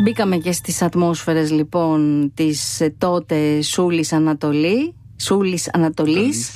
Μπήκαμε και στις ατμόσφαιρες λοιπόν της τότε Σούλης Ανατολής.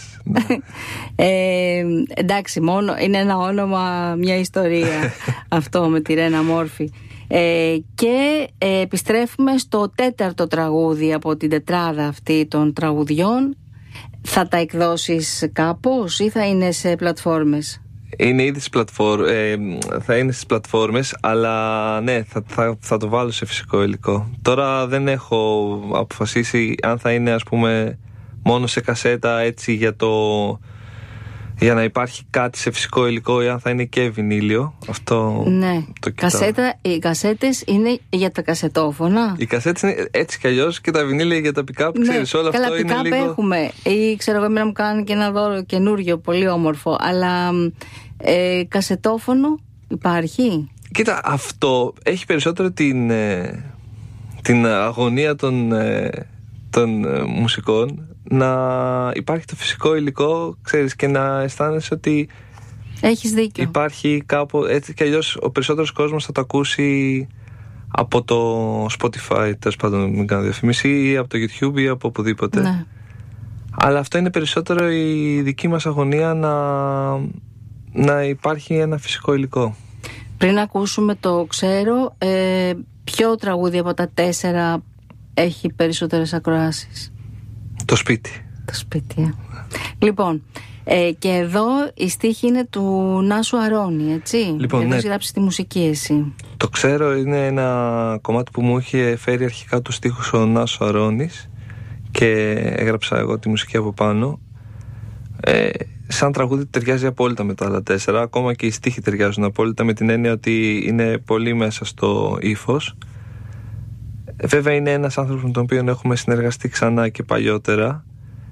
Εντάξει, μόνο είναι ένα όνομα, μια ιστορία αυτό με τη Ρένα Μόρφη. Και επιστρέφουμε στο τέταρτο τραγούδι από την τετράδα αυτή των τραγουδιών. Θα τα εκδώσεις κάπως ή θα είναι σε πλατφόρμες? Είναι ήδη θα είναι στις πλατφόρμες, αλλά ναι, θα το βάλω σε φυσικό υλικό. Τώρα δεν έχω αποφασίσει αν θα είναι, ας πούμε, μόνο σε κασέτα, έτσι για να υπάρχει κάτι σε φυσικό υλικό, ή αν θα είναι και βινίλιο. Αυτό ναι. Το κοιτάω. Οι κασέτες είναι για τα κασετόφωνα. Οι κασέτες είναι έτσι κι αλλιώς, και τα βινίλια για τα pick-up, ναι. ξέρεις, όλο καλά, αυτό είναι λίγο... Καλά, pick-up έχουμε. Ή ξέρω εγώ, εμένα μου κάνουν και ένα δώρο καινούριο, πολύ όμορφο. Αλλά κασετόφωνο υπάρχει? Κοίτα, αυτό έχει περισσότερο την αγωνία των μουσικών, να υπάρχει το φυσικό υλικό, ξέρεις, και να αισθάνεσαι ότι έχεις δίκιο. Υπάρχει κάπου, έτσι κι αλλιώς ο περισσότερος κόσμος θα το ακούσει από το Spotify, τέλος πάντων, μην κάνω διαφήμιση, ή από το YouTube ή από οπουδήποτε. Ναι. Αλλά αυτό είναι περισσότερο η δική μας αγωνία, να υπάρχει ένα φυσικό υλικό. Πριν ακούσουμε το ξέρω, ποιο τραγούδι από τα 4 έχει περισσότερες ακροάσεις? Το σπίτι. Το σπίτι, Λοιπόν, και εδώ η στίχη είναι του Νάσου Αρώνη, έτσι? Λοιπόν, εδώ ναι. γράψεις τη μουσική εσύ. Το ξέρω, είναι ένα κομμάτι που μου είχε φέρει αρχικά τους στίχους ο Νάσου Αρώνης και έγραψα εγώ τη μουσική από πάνω. Σαν τραγούδι ταιριάζει απόλυτα με τα άλλα 4, ακόμα και οι στίχοι ταιριάζουν απόλυτα, με την έννοια ότι είναι πολύ μέσα στο ύφος. Βέβαια είναι ένας άνθρωπος με τον οποίο έχουμε συνεργαστεί ξανά και παλιότερα.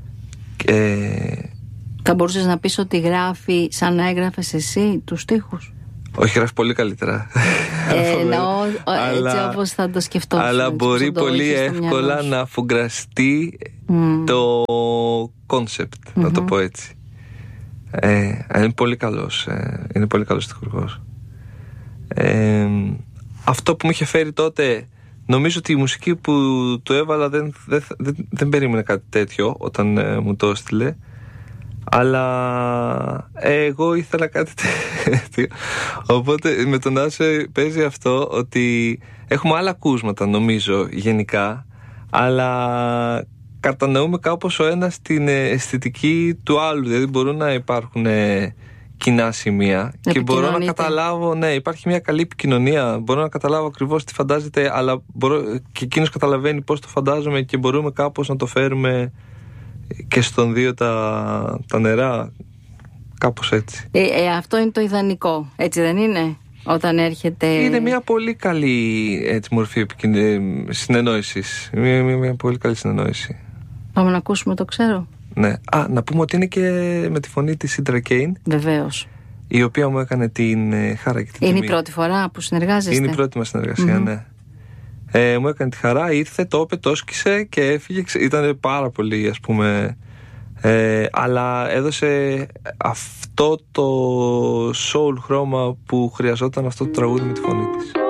Θα μπορούσες να πεις ότι γράφει σαν να έγραφες εσύ τους στίχους? Όχι, γράφει πολύ καλύτερα. Εννοώ έτσι όπως θα το σκεφτόσουν. Αλλά μπορεί πολύ εύκολα να αφουγκραστεί το κόνσεπτ, να το πω έτσι. Είναι πολύ καλός. Είναι πολύ καλός στιχουργός. Αυτό που μου είχε φέρει τότε, νομίζω ότι η μουσική που του έβαλα δεν περίμενε κάτι τέτοιο όταν μου το έστειλε. Αλλά εγώ ήθελα κάτι τέτοιο. Οπότε με τον Άσο παίζει αυτό, ότι έχουμε άλλα ακούσματα, νομίζω, γενικά, αλλά κατανοούμε κάπως ο ένας την αισθητική του άλλου. Δηλαδή μπορούν να υπάρχουν κοινά σημεία και μπορώ να καταλάβω, ναι, υπάρχει μια καλή επικοινωνία, μπορώ να καταλάβω ακριβώς τι φαντάζεται, αλλά και εκείνος καταλαβαίνει πώς το φαντάζομαι, και μπορούμε κάπως να το φέρουμε και στον δύο τα νερά, κάπως έτσι. Αυτό είναι το ιδανικό, έτσι δεν είναι? Όταν έρχεται... Είναι μια πολύ καλή, έτσι, μορφή συνεννόησης. Μια πολύ καλή συνεννόηση. Πάμε να ακούσουμε το ξέρω. Ναι. Να πούμε ότι είναι και με τη φωνή της Σίντρα Κέιν. Βεβαίως. Η οποία μου έκανε την χαρά και την τιμή. Είναι η πρώτη φορά που συνεργάζεστε? Είναι η πρώτη μας συνεργασία, ναι. Μου έκανε τη χαρά, ήρθε, το είπε, το σκίσε και έφυγε. Ήταν πάρα πολύ, ας πούμε, αλλά έδωσε αυτό το soul χρώμα που χρειαζόταν αυτό το τραγούδι με τη φωνή της.